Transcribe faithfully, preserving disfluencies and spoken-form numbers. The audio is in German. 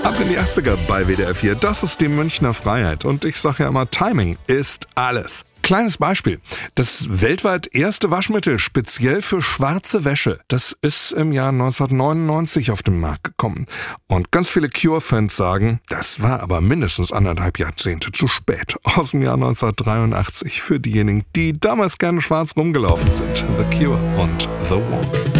Ab in die achtziger bei W D R vier. Das ist die Münchner Freiheit. Und ich sage ja immer, Timing ist alles. Kleines Beispiel. Das weltweit erste Waschmittel speziell für schwarze Wäsche, das ist im Jahr neunzehnhundertneunundneunzig auf den Markt gekommen. Und ganz viele Cure-Fans sagen, das war aber mindestens anderthalb Jahrzehnte zu spät. Aus dem Jahr neunzehnhundertdreiundachtzig für diejenigen, die damals gerne schwarz rumgelaufen sind. The Cure und The One.